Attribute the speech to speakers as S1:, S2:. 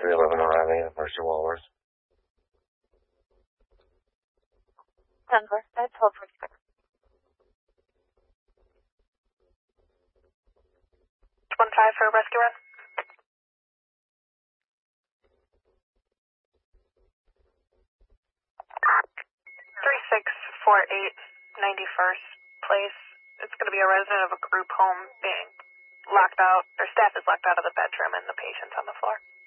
S1: 311 arriving at Mercy Walworth.
S2: Denver, that's 1246.
S3: 1-5 for a rescue run. 3648 91st Place. It's going to be a resident of a group home being locked out, or staff is locked out of the bedroom and the patient's on the floor.